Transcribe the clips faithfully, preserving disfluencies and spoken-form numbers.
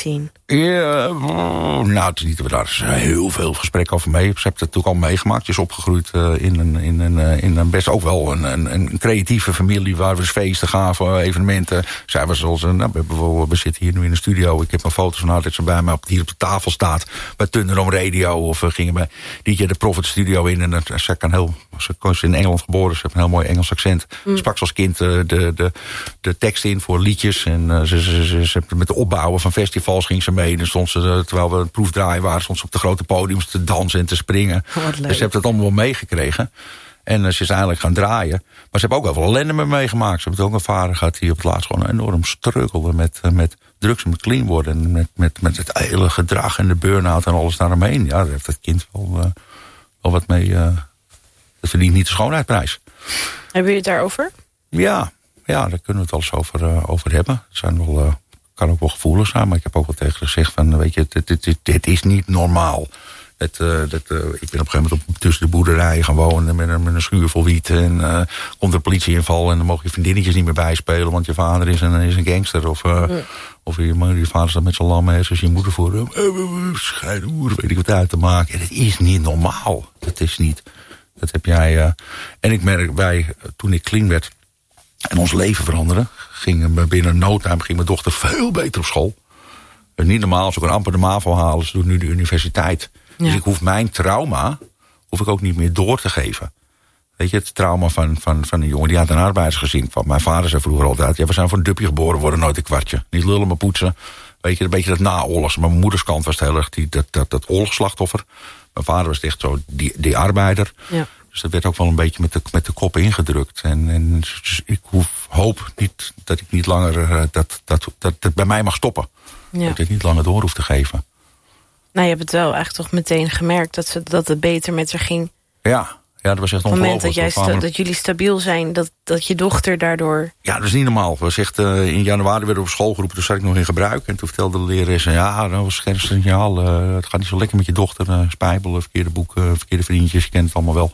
zien? Ja, nou, het is niet dat we daar heel veel gesprek over mee hebben. Ze hebben het natuurlijk al meegemaakt. Ze is opgegroeid uh, in, een, in, een, uh, in een best ook wel een, een, een creatieve familie... waar we feesten gaven, evenementen. Zij was zoals, nou, we, we zitten hier nu in de studio. Ik heb een foto's van haar dat ze bij mij op, hier op de tafel staat... bij Thunderdome Radio. Of we gingen bij D J de Prophet Studio in. En uh, ze, kan heel, ze is in Engeland geboren. Ze heeft een heel mooi Engels accent. Mm. Ze sprak als kind uh, de, de, de tekst in voor liedjes. En uh, ze, ze, ze, ze, met de opbouwen van festivals ging ze mee. En stond ze, terwijl we een proefdraai waren, stond ze op de grote podiums te dansen en te springen. Dus ze heeft het allemaal wel meegekregen. En uh, ze is eigenlijk gaan draaien. Maar ze heeft ook wel veel ellende mee meegemaakt. Ze heeft ook een vader gehad die op het laatst gewoon enorm struggelde met, uh, met drugs en met clean worden. En met, met, met het hele gedrag en de burn-out en alles daaromheen. Ja, daar heeft het kind wel, uh, wel wat mee. Uh, dat verdient niet de schoonheidsprijs. Hebben jullie het daarover? Ja, ja, daar kunnen we het wel eens over, uh, over hebben. Het zijn wel... Uh, kan ook wel gevoelig zijn, maar ik heb ook wel tegen gezegd van, weet je, dit, dit, dit, dit is niet normaal. Het, uh, dat, uh, ik ben op een gegeven moment op, tussen de boerderijen gaan wonen met een, met een schuur vol wiet. En uh, komt er politie inval en dan mogen je vriendinnetjes niet meer bijspelen, want je vader is een, is een gangster. Of, uh, ja. of je, je vader staat met zijn lamme hersens, je moeder voor hem. Uh, Scheidoer, weet ik wat uit te maken. Dat is niet normaal. Dat is niet. Dat heb jij. Uh, en ik merk, wij, toen ik clean werd en ons leven veranderde, ging binnen no time ging mijn dochter veel beter op school. Niet normaal, ze kon amper de MAVO halen. Ze doet nu de universiteit. Ja. Dus ik hoef mijn trauma hoef ik ook niet meer door te geven. Weet je, het trauma van, van, van een jongen die uit een arbeidersgezin kwam. Mijn vader zei vroeger altijd, ja, we zijn voor een dupje geboren, worden nooit een kwartje. Niet lullen, maar poetsen. Weet je, een beetje dat naoorlogs. Maar mijn moeders kant was het heel erg die, dat, dat, dat oorlogsslachtoffer. Mijn vader was echt zo die, die arbeider. Ja. Dus dat werd ook wel een beetje met de, met de kop ingedrukt. En, en dus ik hoef, hoop niet dat ik niet langer uh, dat, dat, dat dat bij mij mag stoppen. Ja. Dat ik het niet langer door hoef te geven. Nou, je hebt het wel eigenlijk toch meteen gemerkt dat, ze, dat het beter met haar ging. Ja, ja, dat was echt ongelooflijk. Op het moment dat, jij sta, we... dat jullie stabiel zijn, dat, dat je dochter daardoor... Ja, dat is niet normaal. We zegt, uh, in januari werden we op school geroepen, toen zat ik nog in gebruik. En toen vertelde de lerares, ja, dat was geen signaal. Uh, het gaat niet zo lekker met je dochter. Uh, spijbelen, verkeerde boeken, verkeerde vriendjes, je kent het allemaal wel.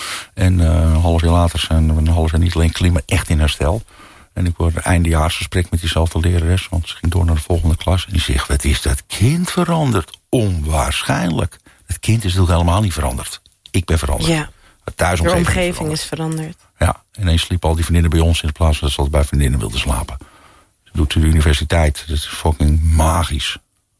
En uh, een half jaar later zijn we een half jaar niet alleen clean, maar echt in herstel. En ik word een eindejaarsgesprek met diezelfde lerares, want ze ging door naar de volgende klas. En die zegt, wat is dat kind veranderd? Onwaarschijnlijk. Het kind is natuurlijk helemaal niet veranderd. Ik ben veranderd. Ja. De omgeving is veranderd. Ja, ineens sliepen al die vriendinnen bij ons in plaats van dat ze altijd bij vriendinnen wilden slapen. Ze doet de universiteit. Dat is fucking magisch.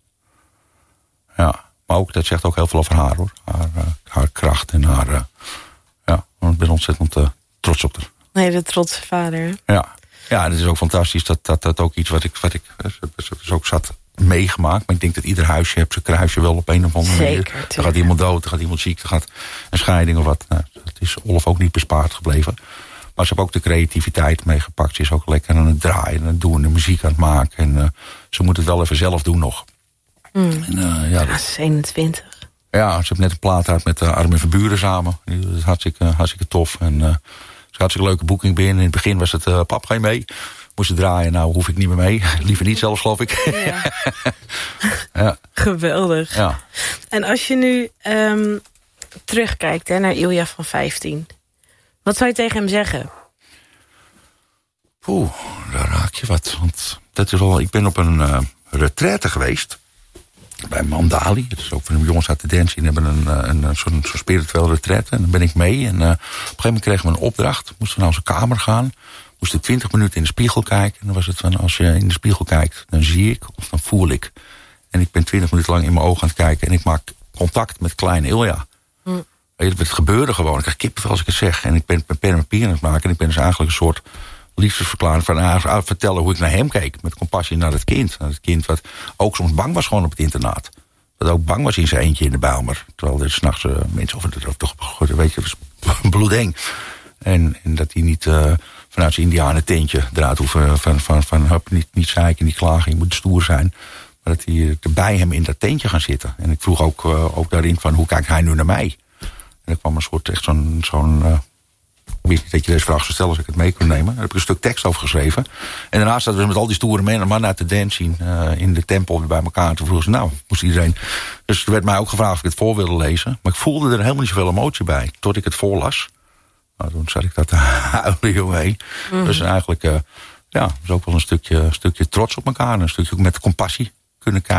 Ja, maar ook, dat zegt ook heel veel over haar, hoor. Haar, uh, haar kracht en haar... Uh, ja, ik ben ontzettend uh, trots op haar. Nee, de trotse vader. Ja, ja, en het is ook fantastisch dat dat, dat ook iets wat ik... Wat ik dus ook zat meegemaakt. Maar ik denk dat ieder huisje heeft zijn kruisje wel op een of andere manier. Zeker, er gaat iemand dood, er gaat iemand ziek, er gaat een scheiding of wat. Nou, dat is Olaf ook niet bespaard gebleven. Maar ze heeft ook de creativiteit meegepakt. Ze is ook lekker aan het draaien en het doen, de muziek aan het maken. En uh, ze moet het wel even zelf doen nog. Mm. En, uh, ja, dat is eenentwintig. Ja, ze heeft net een plaat uit met uh, Armin van Buuren samen. Dat is hartstikke, hartstikke tof. En uh, ze had een leuke boeking binnen. In het begin was het, uh, pap, ga je mee? Moest ze draaien, nou hoef ik niet meer mee. Liever niet zelfs, geloof ik. Ja. Ja. Geweldig. Ja. En als je nu um, terugkijkt hè, naar Ilja van vijftien. Wat zou je tegen hem zeggen? Oeh, daar raak je wat. Want dat is wel, ik ben op een uh, retraite geweest. Bij Mandali. Dat is ook van de jongens uit de dance. Die hebben een, een, een zo'n zo spiritueel retraite. En dan ben ik mee. En uh, op een gegeven moment kregen we een opdracht. Moesten we naar onze kamer gaan. Moesten twintig minuten in de spiegel kijken. En dan was het van, als je in de spiegel kijkt, dan zie ik of dan voel ik. En ik ben twintig minuten lang in mijn ogen aan het kijken. En ik maak contact met kleine Ilja. Hm. Weet je, het gebeurde gewoon. Ik krijg kippenvel als ik het zeg. En ik ben met pen en papier aan het maken. En ik ben dus eigenlijk een soort liefdesverklaring van uh, vertellen hoe ik naar hem keek. Met compassie naar het kind. Naar het kind wat ook soms bang was gewoon op het internaat. Dat ook bang was in zijn eentje in de Bijlmer. Terwijl er s'nachts uh, mensen over het toch, weet je, bloedeng. En, en dat hij niet uh, vanuit zijn Indianen tentje eruit hoeft van, van, van, van hup, niet, niet zeiken, niet klagen, je moet stoer zijn. Maar dat hij uh, bij hem in dat tentje gaan zitten. En ik vroeg ook, uh, ook daarin van, hoe kijkt hij nu naar mij? En er kwam een soort, echt zo'n, zo'n uh, ik wist niet dat je deze vraag zou stellen als ik het mee kon nemen. Daar heb ik een stuk tekst over geschreven. En daarna zaten we met al die stoere mannen, mannen uit de dance zien uh, in de tempel bij elkaar. En toen vroegen ze, nou, moest iedereen... Dus er werd mij ook gevraagd of ik het voor wilde lezen. Maar ik voelde er helemaal niet zoveel emotie bij. Tot ik het voorlas. Nou, toen zat ik dat te huilen, jongen. Mm. Dus eigenlijk, uh, ja, was ook wel een stukje, stukje trots op elkaar. Een stukje met compassie kunnen kijken.